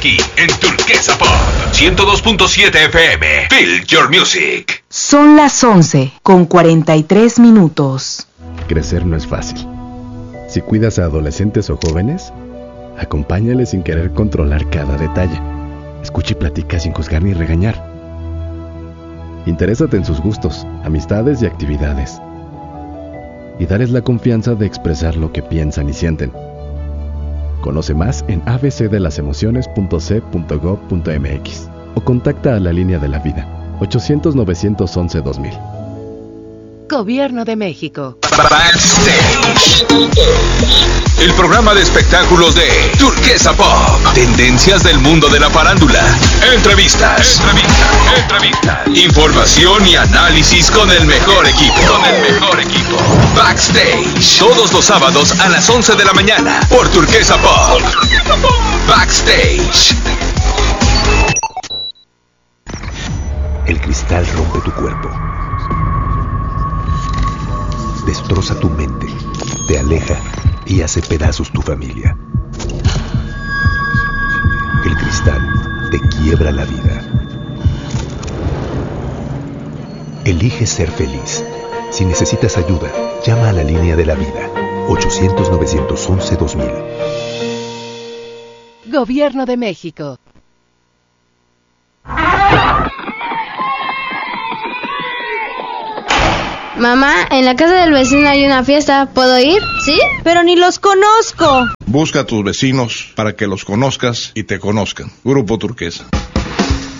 Aquí en Turquesa Pop 102.7 FM. Feel your music. Son las 11:43. Crecer no es fácil. Si cuidas a adolescentes o jóvenes, acompáñales sin querer controlar cada detalle. Escucha y platica sin juzgar ni regañar. Interésate en sus gustos, amistades y actividades. Y darles la confianza de expresar lo que piensan y sienten. Conoce más en abcdelasemociones.c.gov.mx o contacta a la Línea de la Vida, 800-911-2000. Gobierno de México. Backstage, el programa de espectáculos de Turquesa Pop. Tendencias del mundo de la farándula. Entrevistas. Información y análisis con el mejor equipo. Backstage. Todos los sábados a las 11 de la mañana por Turquesa Pop. Backstage. El cristal rompe tu cuerpo. Destroza tu mente, te aleja y hace pedazos tu familia. El cristal te quiebra la vida. Elige ser feliz. Si necesitas ayuda, llama a la Línea de la Vida, 800-911-2000. Gobierno de México. Mamá, en la casa del vecino hay una fiesta. ¿Puedo ir? ¿Sí? Pero ni los conozco. Busca a tus vecinos para que los conozcas y te conozcan. Grupo Turquesa.